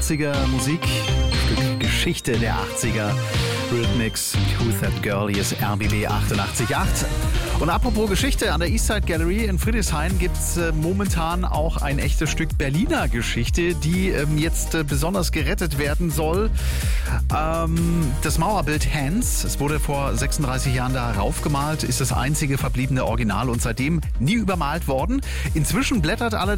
80er Musik, Stück Geschichte der 80er. Rhythmix, Who's That Girl, hier ist RBB 88.8. Und apropos Geschichte, an der Eastside Gallery in Friedrichshain gibt es momentan auch ein echtes Stück Berliner Geschichte, die jetzt besonders gerettet werden soll. Das Mauerbild Hans, es wurde vor 36 Jahren da raufgemalt, ist das einzige verbliebene Original und seitdem nie übermalt worden. Inzwischen blättert allerdings